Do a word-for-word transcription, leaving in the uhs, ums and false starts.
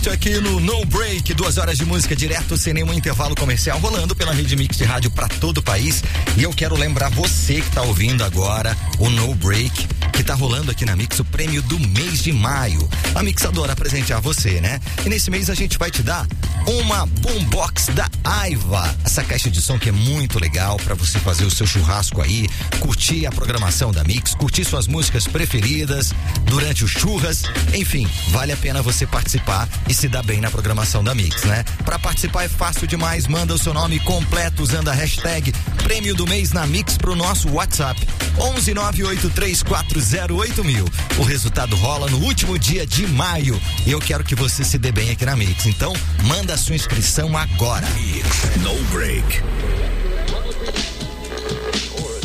Aqui no No Break, duas horas de música direto, sem nenhum intervalo comercial, rolando pela Rede Mix de rádio para todo o país. E eu quero lembrar você que tá ouvindo agora o No Break, que tá rolando aqui na Mix o prêmio do mês de maio. A Mix adora presentear você, né? E nesse mês a gente vai te dar uma boombox da Aiva. Essa caixa de som que é muito legal para você fazer o seu churrasco aí, curtir a programação da Mix, curtir suas músicas preferidas durante o churras. Enfim, vale a pena você participar e se dá bem na programação da Mix, né? Para participar é fácil demais, manda o seu nome completo usando a hashtag Prêmio do Mês na Mix pro nosso WhatsApp onze nove oito três quatro zero oito mil. O resultado rola no último dia de maio e eu quero que você se dê bem aqui na Mix, então manda a sua inscrição agora. No Break.